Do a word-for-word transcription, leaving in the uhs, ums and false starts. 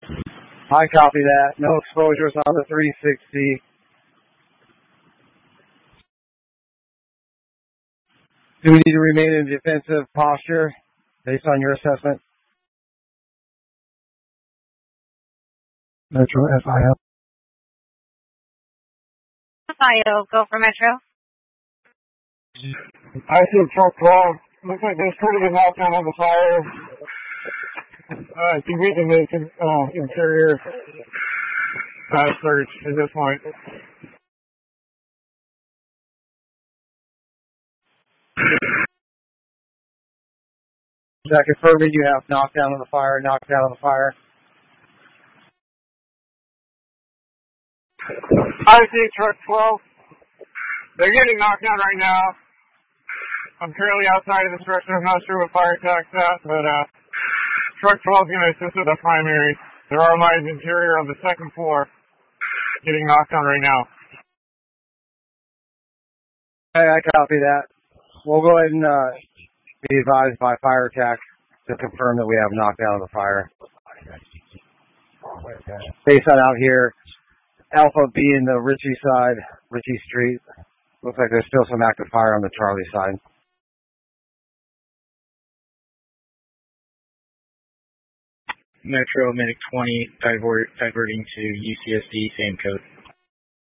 I copy that. No exposures on the three sixty. Do we need to remain in defensive posture based on your assessment? Metro F I O. F I O, go for Metro. I see truck twelve. Looks like there's pretty good knockdown on the fire. Uh, I think we can make an uh, interior fast search at this point. Is that confirming you have knockdown on the fire, knockdown on the fire? I see truck twelve. They're getting knocked down right now. I'm currently outside of the structure. I'm not sure what fire attack's at, but uh, truck twelve is going to assist with the primary. There are mines interior on the second floor getting knocked down right now. Hey, I copy that. We'll go ahead and uh, be advised by fire attack to confirm that we have knockdown on the fire. Based on out here, Alpha B in the Ritchie side, Ritchie Street. Looks like there's still some active fire on the Charlie side. Metro Medic twenty divert, diverting to U C S D, same code.